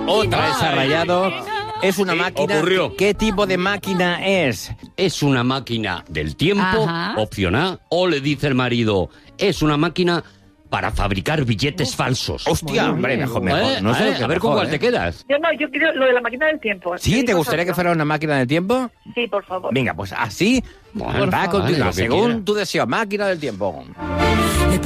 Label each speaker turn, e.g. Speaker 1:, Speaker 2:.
Speaker 1: Otra vez ha rayado. Es una máquina.
Speaker 2: ocurrió.
Speaker 1: ¿Qué tipo de máquina es?
Speaker 2: ¿Es una máquina del tiempo?
Speaker 3: Ajá.
Speaker 2: Opción A. O le dice el marido, es una máquina para fabricar billetes falsos.
Speaker 1: Hostia, hombre, mejor. No sé lo que
Speaker 2: A ver con
Speaker 1: mejor,
Speaker 2: cuál te quedas.
Speaker 4: Yo quiero lo de la máquina del tiempo.
Speaker 1: ¿Sí? ¿Te gustaría que fuera una máquina del tiempo?
Speaker 4: Sí, por favor.
Speaker 1: Venga, pues así
Speaker 2: Bueno,
Speaker 1: va a
Speaker 2: vale,
Speaker 1: continuar,
Speaker 2: lo que
Speaker 1: según
Speaker 2: quiera.
Speaker 1: tu deseo. Máquina del tiempo.